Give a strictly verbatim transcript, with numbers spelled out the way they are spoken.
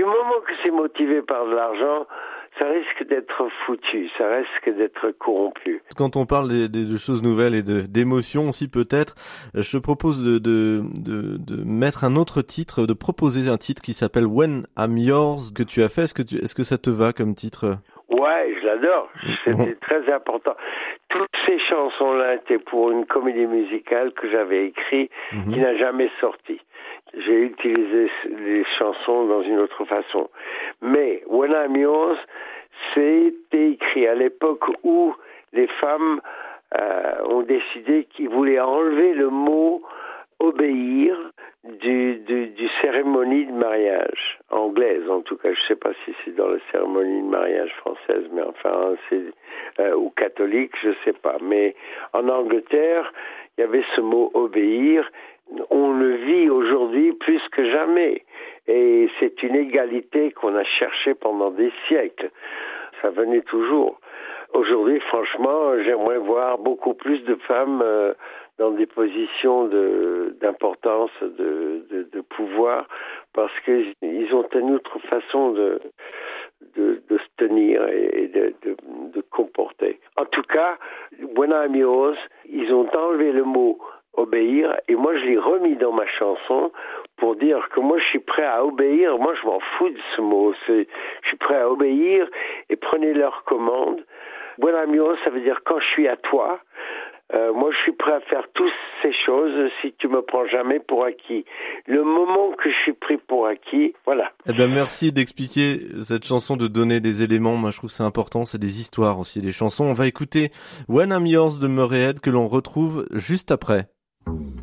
du moment que c'est motivé par de l'argent, ça risque d'être foutu, ça risque d'être corrompu. Quand on parle des, des, de choses nouvelles et de, d'émotions aussi peut-être, je te propose de, de, de, de mettre un autre titre, de proposer un titre qui s'appelle When I'm Yours, que tu as fait. Est-ce que, tu, est-ce que ça te va comme titre? Ouais, je l'adore. C'était très important. Toutes ces chansons-là étaient pour une comédie musicale que j'avais écrite, mm-hmm. qui n'a jamais sorti. J'ai utilisé les chansons dans une autre façon. Mais When I'm Yours, c'était écrit à l'époque où les femmes euh, ont décidé qu'ils voulaient enlever le mot obéir du, du, du cérémonie de mariage anglaise, en tout cas. Je ne sais pas si c'est dans la cérémonie de mariage française, mais enfin, c'est euh, ou catholique, je ne sais pas. Mais en Angleterre, il y avait ce mot obéir. On le vit aujourd'hui plus que jamais. Et c'est une égalité qu'on a cherchée pendant des siècles. Ça venait toujours. Aujourd'hui, franchement, j'aimerais voir beaucoup plus de femmes euh, dans des positions de, d'importance, de, de, de pouvoir, parce qu'ils ont une autre façon de, de, de se tenir et de, de, de comporter. En tout cas, When I'm Yours, ils ont enlevé le mot obéir, et moi je l'ai remis dans ma chanson pour dire que moi je suis prêt à obéir. Moi je m'en fous de ce mot, c'est, je suis prêt à obéir et prenez leurs commandes. When I'm yours, ça veut dire quand je suis à toi. Euh, moi je suis prêt à faire toutes ces choses si tu me prends jamais pour acquis. Le moment que je suis pris pour acquis, voilà. Eh ben merci d'expliquer cette chanson, de donner des éléments. Moi je trouve que c'est important, c'est des histoires aussi, des chansons. On va écouter When I'm Yours de Murray Head que l'on retrouve juste après.